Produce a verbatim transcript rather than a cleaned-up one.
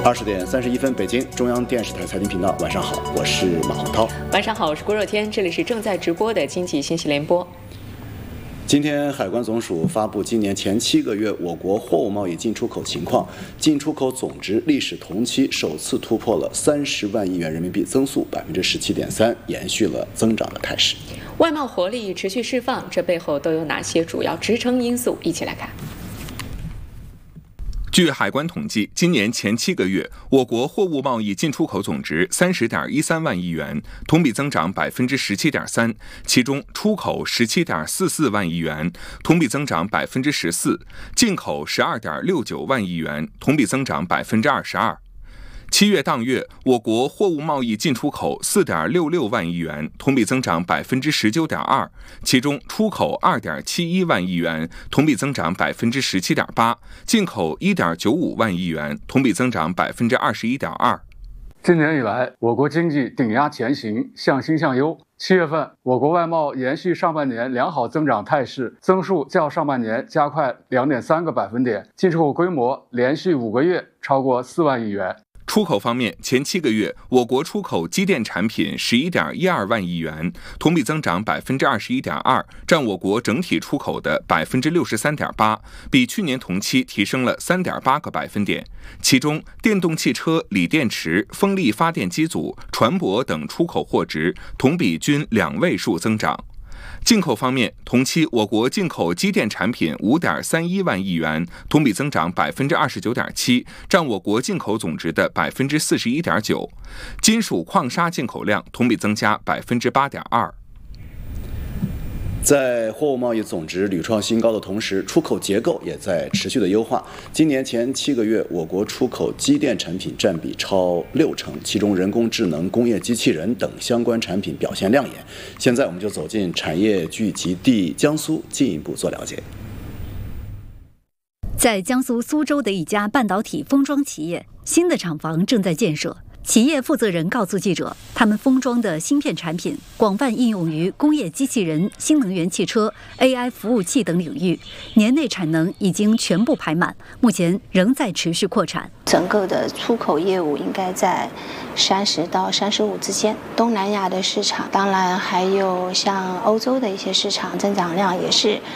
二十点三十一分，北京中央电视台财经频道，晚上好，我是马洪涛。 晚上好，我是郭若天，这里是正在直播的经济信息联播。 今天海关总署发布今年前七个月我国货物贸易进出口情况，进出口总值历史同期首次突破了三十万亿元人民币，增速百分之十七点三，延续了增长的态势。 外贸活力持续释放，这背后都有哪些主要支撑因素？一起来看。 据海关统计，今年前七个月，我国货物贸易进出口总值三十点一三万亿元，同比增长百分之十七点三，其中出口十七点四四万亿元，同比增长百分之十四；进口十二点六九万亿元，同比增长百分之二十二。七月当月，我国货物贸易进出口四点六六万亿元，同比增长百分之十九点二，其中出口二点七一万亿元，同比增长百分之十七点八，进口一点九五万亿元，同比增长百分之二十一点二。 今年以来，我国经济顶压前行，向新向优。七月份，我国外贸延续上半年良好增长态势，增速较上半年加快两点三个百分点，进出口规模连续五个月超过四万亿元。 出口方面，前七个月，我国出口机电产品十一点一二万亿元，同比增长百分之二十一点二，占我国整体出口的百分之六十三点八，比去年同期提升了三点八个百分点。其中，电动汽车、锂电池、风力发电机组、船舶等出口货值同比均两位数增长。进口方面，同期我国进口机电产品五点三一万亿元，同比增长百分之二十九点七，占我国进口总值的百分之四十一点九。金属矿砂进口量同比增加百分之八点二。 在货物贸易总值屡创新高的同时，出口结构也在持续的优化。今年前七个月，我国出口机电产品占比超六成，其中人工智能、工业机器人等相关产品表现亮眼。现在我们就走进产业聚集地江苏，进一步做了解。 在江苏苏州的一家半导体封装企业，新的厂房正在建设。企业负责人告诉记者，他们封装的芯片产品广泛应用于工业机器人、新能源汽车、A I 服务器等领域，年内产能已经全部排满，目前仍在持续扩产。 整个的出口业务应该在三十到三十五之间。东南亚的市场，当然还有像欧洲的一些市场，增长量也是